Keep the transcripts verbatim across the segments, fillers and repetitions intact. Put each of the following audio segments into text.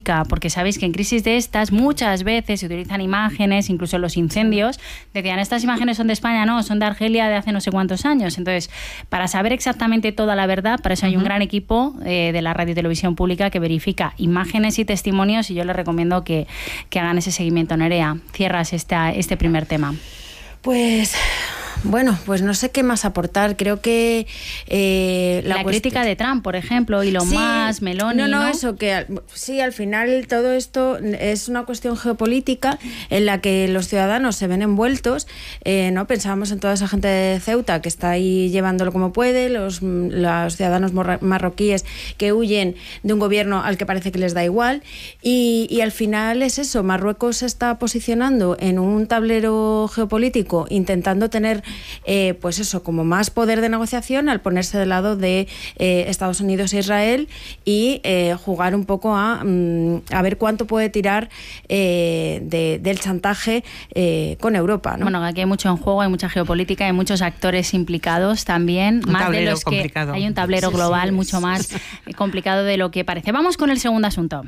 porque sabéis que en crisis de estas muchas veces se utilizan imágenes, incluso los incendios, decían, estas imágenes son de España, no, son de Argelia de hace no sé cuántos años. Entonces, para saber exactamente toda la verdad, para eso hay un gran equipo eh, de la Radio y Televisión Pública que verifica imágenes y testimonios, y yo les recomiendo que, que hagan ese seguimiento. Nerea, cierras esta, este primer tema. Pues... Bueno, pues no sé qué más aportar. Creo que... Eh, la la crítica de Trump, por ejemplo, Elon sí, Musk, Meloni, no, no, ¿no? eso, que sí, al final todo esto es una cuestión geopolítica en la que los ciudadanos se ven envueltos. Eh, ¿no? Pensábamos en toda esa gente de Ceuta que está ahí llevándolo como puede, los, los ciudadanos marroquíes que huyen de un gobierno al que parece que les da igual. Y, y al final es eso, Marruecos se está posicionando en un tablero geopolítico intentando tener Eh, pues eso, como más poder de negociación al ponerse del lado de eh, Estados Unidos e Israel y eh, jugar un poco a, mm, a ver cuánto puede tirar eh, de, del chantaje eh, con Europa, ¿no? Bueno, aquí hay mucho en juego, hay mucha geopolítica, hay muchos actores implicados también, un más de los complicado. que hay un tablero sí, global sí, mucho sí, más sí. complicado de lo que parece. Vamos con el segundo asunto.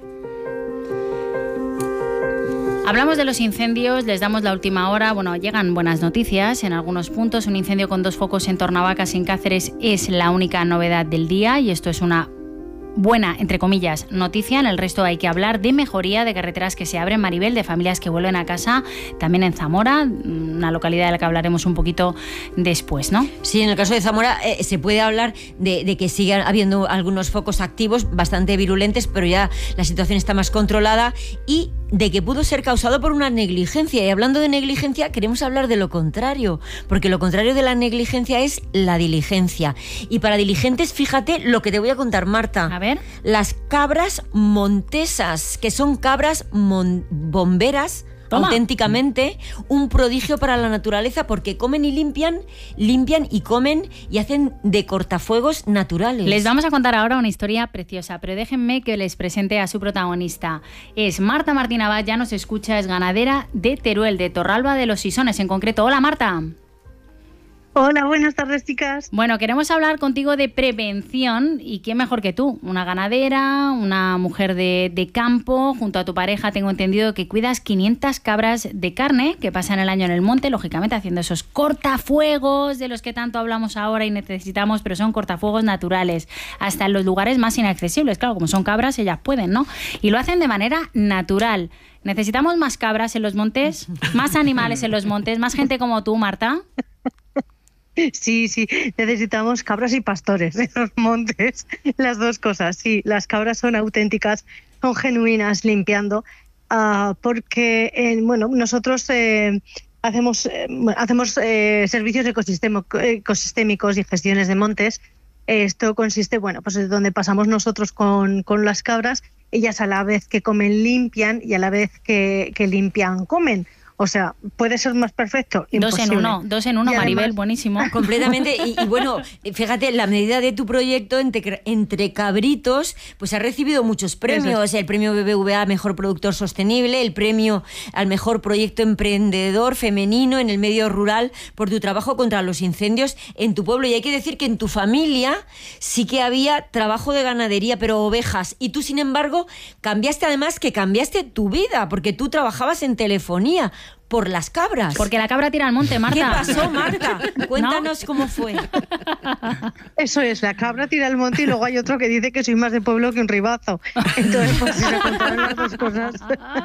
Hablamos de los incendios, les damos la última hora. Bueno, llegan buenas noticias en algunos puntos. Un incendio con dos focos en Tornavacas, en Cáceres, es la única novedad del día, y esto es una buena, entre comillas, noticia. En el resto hay que hablar de mejoría, de carreteras que se abren, Maribel, de familias que vuelven a casa, también en Zamora, una localidad de la que hablaremos un poquito después, ¿no? Sí, en el caso de Zamora eh, se puede hablar de, de que sigan habiendo algunos focos activos bastante virulentes, pero ya la situación está más controlada, y de que pudo ser causado por una negligencia. Y hablando de negligencia, queremos hablar de lo contrario, porque lo contrario de la negligencia es la diligencia. Y para diligentes, fíjate lo que te voy a contar, Marta. A ver. Las cabras montesas, que son cabras mon- bomberas, Toma. auténticamente un prodigio para la naturaleza, porque comen y limpian, limpian y comen y hacen de cortafuegos naturales. Les vamos a contar ahora una historia preciosa, pero déjenme que les presente a su protagonista. Es Marta Martín Abad, ya nos escucha, es ganadera de Teruel, de Torralba de los Sisones en concreto. Hola, Marta. Hola, buenas tardes, chicas. Bueno, queremos hablar contigo de prevención, y quién mejor que tú, una ganadera, una mujer de, de campo, junto a tu pareja tengo entendido que cuidas quinientas cabras de carne que pasan el año en el monte, lógicamente haciendo esos cortafuegos de los que tanto hablamos ahora y necesitamos, pero son cortafuegos naturales, hasta en los lugares más inaccesibles, claro, como son cabras ellas pueden, ¿no? Y lo hacen de manera natural. ¿Necesitamos más cabras en los montes? ¿Más animales en los montes? ¿Más gente como tú, Marta? Sí, sí, necesitamos cabras y pastores en los montes, las dos cosas. Sí, las cabras son auténticas, son genuinas limpiando, uh, porque eh, bueno, nosotros eh, hacemos, eh, hacemos eh, servicios ecosistemo- ecosistémicos y gestiones de montes. Esto consiste, bueno, pues es donde pasamos nosotros con, con las cabras, ellas a la vez que comen limpian y a la vez que, que limpian comen. O sea, ¿puede ser más perfecto? Imposible. Dos en uno, dos en uno, Y Maribel, además, buenísimo. Completamente, y, y bueno, fíjate, la medida de tu proyecto entre, entre cabritos, pues ha recibido muchos premios, el premio B B V A Mejor Productor Sostenible, el premio al Mejor Proyecto Emprendedor Femenino en el Medio Rural por tu trabajo contra los incendios en tu pueblo. Y hay que decir que en tu familia sí que había trabajo de ganadería, pero ovejas, y tú, sin embargo, cambiaste, además que cambiaste tu vida, porque tú trabajabas en telefonía por las cabras. Porque la cabra tira al monte, Marta. ¿Qué pasó, Marta? Cuéntanos ¿No? cómo fue. Eso es, la cabra tira al monte, y luego hay otro que dice que soy más de pueblo que un ribazo. Entonces, pues si se contaron las dos cosas.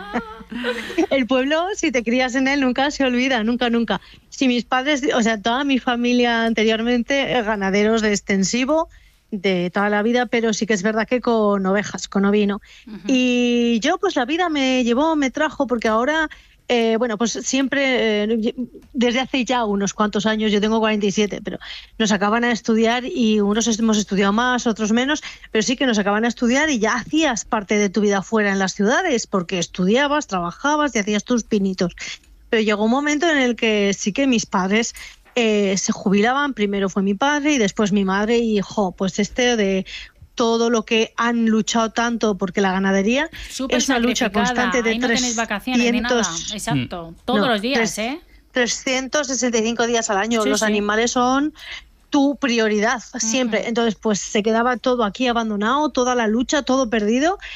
El pueblo, si te crías en él, nunca se olvida, nunca, nunca. Si mis padres, o sea, toda mi familia anteriormente, eh, ganaderos de extensivo, de toda la vida, pero sí que es verdad que con ovejas, con ovino. Uh-huh. Y yo, pues la vida me llevó, me trajo, porque ahora... Eh, bueno, pues siempre, eh, desde hace ya unos cuantos años, yo tengo cuarenta y siete, pero nos acaban a estudiar, y unos hemos estudiado más, otros menos, pero sí que nos acaban a estudiar y ya hacías parte de tu vida fuera en las ciudades, porque estudiabas, trabajabas y hacías tus pinitos. Pero llegó un momento en el que sí que mis padres eh, se jubilaban, primero fue mi padre y después mi madre, y jo, pues este de... todo lo que han luchado tanto, porque la ganadería Súper es una lucha constante de ahí no tenéis vacaciones ni nada. Exacto, todos no, los días, tres, ¿eh? trescientos sesenta y cinco días al año. Sí, los sí. animales son tu prioridad siempre. Uh-huh. Entonces, pues se quedaba todo aquí abandonado, toda la lucha, todo perdido.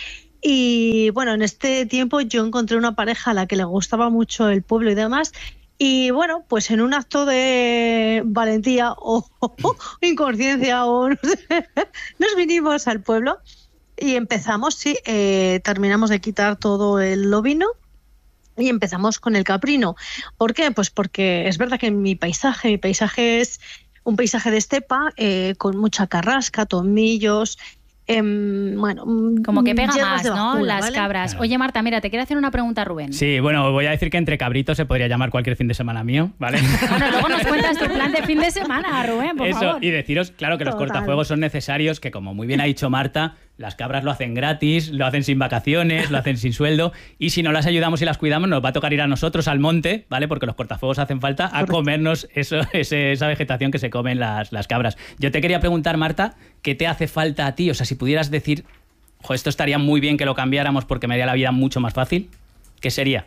Y bueno, en este tiempo yo encontré una pareja a la que le gustaba mucho el pueblo y demás. Y bueno, pues en un acto de valentía o, o, o inconsciencia o no sé, nos vinimos al pueblo y empezamos, sí, eh, terminamos de quitar todo el lobino y empezamos con el caprino. ¿Por qué? Pues porque es verdad que mi paisaje, mi paisaje es un paisaje de estepa eh, con mucha carrasca, tomillos. Eh, bueno, como que pega más, de ¿no? vacuna, Las ¿vale? cabras. Claro. Oye, Marta, mira, te quiero hacer una pregunta a Rubén. Sí, bueno, voy a decir que entre cabritos se podría llamar cualquier fin de semana mío, ¿vale? Bueno, luego nos cuentas tu plan de fin de semana, Rubén, por Eso, favor. y deciros, claro, que los Total. cortafuegos son necesarios, que como muy bien ha dicho Marta, las cabras lo hacen gratis, lo hacen sin vacaciones, lo hacen sin sueldo, y si no las ayudamos y las cuidamos, nos va a tocar ir a nosotros al monte, ¿vale? Porque los cortafuegos hacen falta a comernos eso, ese, esa vegetación que se comen las, las cabras. Yo te quería preguntar, Marta, ¿qué te hace falta a ti? O sea, si pudieras decir, jo, esto estaría muy bien que lo cambiáramos porque me haría la vida mucho más fácil, ¿qué sería?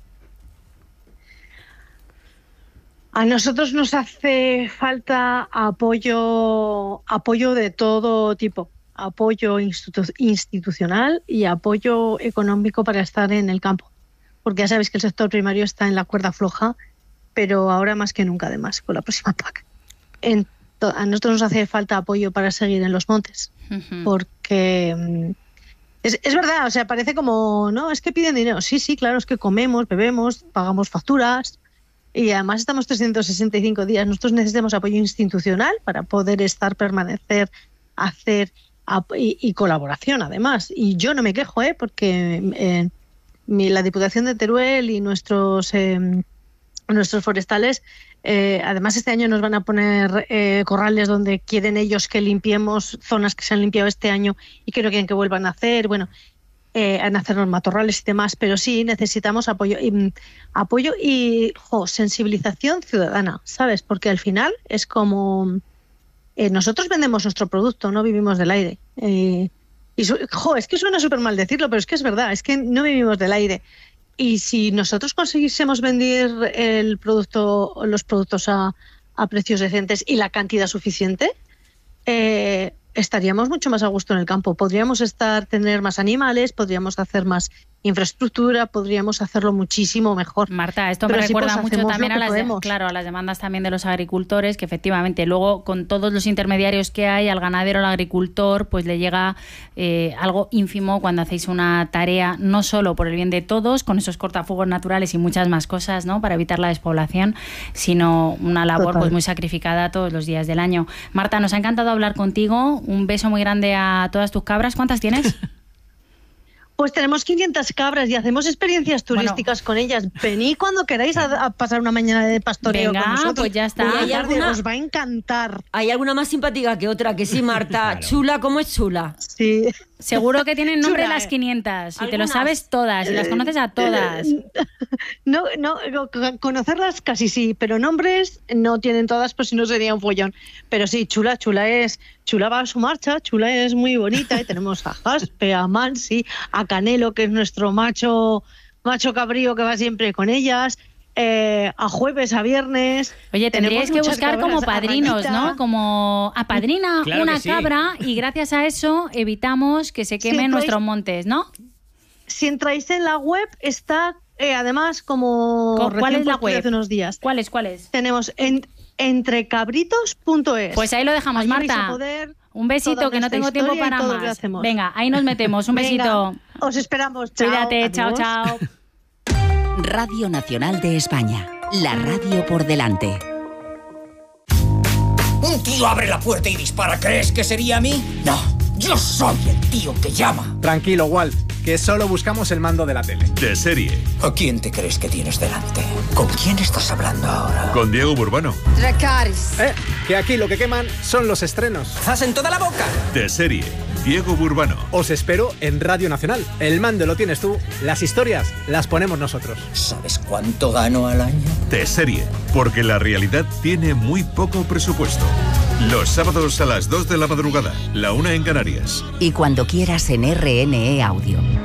A nosotros nos hace falta apoyo, apoyo de todo tipo, apoyo institu- institucional y apoyo económico para estar en el campo, porque ya sabéis que el sector primario está en la cuerda floja, pero ahora más que nunca, además, con la próxima P A C. En to- a nosotros nos hace falta apoyo para seguir en los montes, Ujú. porque mm, es, es verdad, o sea, parece como, no, es que piden dinero. Sí, sí, claro, es que comemos, bebemos, pagamos facturas. Y además estamos trescientos sesenta y cinco días. Nosotros necesitamos apoyo institucional para poder estar, permanecer, hacer ap- y, y colaboración además. Y yo no me quejo, ¿eh? Porque eh, mi- la Diputación de Teruel y nuestros, eh, nuestros forestales, eh, además este año nos van a poner eh, corrales donde quieren ellos que limpiemos zonas que se han limpiado este año y que no quieren que vuelvan a hacer. Bueno, Eh, en hacernos matorrales y demás, pero sí necesitamos apoyo y, apoyo y jo, sensibilización ciudadana, ¿sabes? Porque al final es como eh, nosotros vendemos nuestro producto, no vivimos del aire. Eh, y su, jo, es que suena súper mal decirlo, pero es que es verdad, es que no vivimos del aire. Y si nosotros consiguiésemos vender el producto, los productos a, a precios decentes y la cantidad suficiente, eh, estaríamos mucho más a gusto en el campo. Podríamos estar, tener más animales, podríamos hacer más infraestructura, podríamos hacerlo muchísimo mejor. Marta, esto Pero me sí, recuerda pues, mucho hacemos también lo a que las, de- podemos. claro, a las demandas también de los agricultores, que efectivamente luego con todos los intermediarios que hay, al ganadero, al agricultor, pues le llega eh, algo ínfimo cuando hacéis una tarea no solo por el bien de todos, con esos cortafuegos naturales y muchas más cosas, ¿no? Para evitar la despoblación, sino una labor Total. pues muy sacrificada todos los días del año. Marta, nos ha encantado hablar contigo. Un beso muy grande a todas tus cabras. ¿Cuántas tienes? Pues tenemos quinientas cabras y hacemos experiencias turísticas con ellas. Venid cuando queráis a, a pasar una mañana de pastoreo Venga, con nosotros. pues ya está. Por la ¿Hay tarde alguna- Os va a encantar. Hay alguna más simpática que otra, que sí, Marta. Claro. Chula, ¿cómo es chula? Sí. Seguro que tienen nombre Chula, las eh. quinientas y te lo ¿Algunas? sabes todas y las conoces a todas. No, no, co- conocerlas casi sí, pero nombres no tienen todas, pues si no sería un follón. Pero sí, Chula, Chula es, Chula va a su marcha, Chula es muy bonita y tenemos a Jaspe, a Mansi, a Canelo, que es nuestro macho, macho cabrío que va siempre con ellas, eh, a jueves, a viernes. Oye, tendríais Tenemos que muchas buscar como cabras, a padrinos, Raquita. ¿no? Como apadrina Claro una que sí. cabra y gracias a eso evitamos que se quemen entráis- nuestros montes, ¿no? Si entráis en la web, está eh, además como Co- ¿Cuál recién es la puesto de web? hace unos días. ¿Cuál es? ¿Cuál es? Tenemos en, entrecabritos punto es. Pues ahí lo dejamos, Ahí vais Marta. a poder Un besito, toda que no nuestra tengo tiempo historia y para todo lo que más. hacemos. Venga, ahí nos metemos. Un Venga, besito. os esperamos. Chao, Cuídate, chao, adiós. chao. Radio Nacional de España, la radio por delante. Un tío abre la puerta y dispara. ¿Crees que sería a mí? No, yo soy el tío que llama. Tranquilo, Walt, que solo buscamos el mando de la tele. De serie, ¿A quién te crees que tienes delante? ¿Con quién estás hablando ahora? con Diego Burbano. Eh, que aquí lo que queman son los estrenos. ¡Zas en toda la boca! De serie, Diego Burbano. Os espero en Radio Nacional. El mando lo tienes tú, las historias las ponemos nosotros. ¿Sabes cuánto gano al año? De serie, porque la realidad tiene muy poco presupuesto. Los sábados a las dos de la madrugada, la una en Canarias. Y cuando quieras en R N E Audio.